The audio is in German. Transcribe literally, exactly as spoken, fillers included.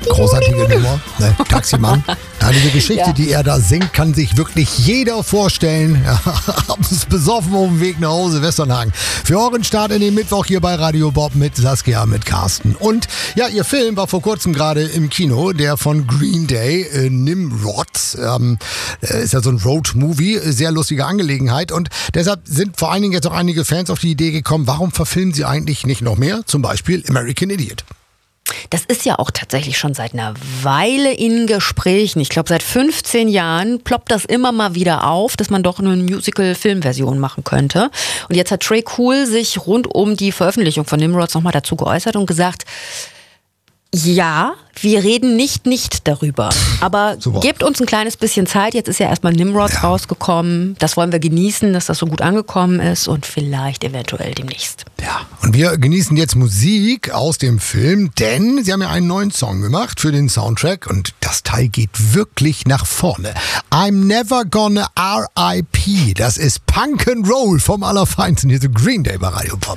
Großartige Nummer, ne? Taximann. Ja, diese Geschichte, Ja. die er da singt, kann sich wirklich jeder vorstellen. Ja, hab's besoffen auf dem Weg nach Hause, Westernhagen. Für euren Start in den Mittwoch hier bei Radio Bob mit Saskia, mit Carsten. Und ja, ihr Film war vor kurzem gerade im Kino, der von Green Day, äh, Nimrod. Ähm, äh, ist ja so ein Road-Movie, sehr lustige Angelegenheit. Und deshalb sind vor allen Dingen jetzt auch einige Fans auf die Idee gekommen, warum verfilmen sie eigentlich nicht noch mehr? Zum Beispiel American Idiot. Das ist ja auch tatsächlich schon seit einer Weile in Gesprächen. Ich glaube, seit fünfzehn Jahren ploppt das immer mal wieder auf, dass man doch eine Musical-Film-Version machen könnte. Und jetzt hat Trey Cool sich rund um die Veröffentlichung von Nimrods nochmal dazu geäußert und gesagt, ja, wir reden nicht nicht darüber, aber Super. gebt uns ein kleines bisschen Zeit. Jetzt ist ja erstmal Nimrods Ja. rausgekommen. Das wollen wir genießen, dass das so gut angekommen ist und vielleicht eventuell demnächst. Ja, und wir genießen jetzt Musik aus dem Film, denn sie haben ja einen neuen Song gemacht für den Soundtrack und das Teil geht wirklich nach vorne. I'm Never Gonna R I P. Das ist Punk and Roll vom Allerfeinsten. Hier so Green Day bei Radio Pop.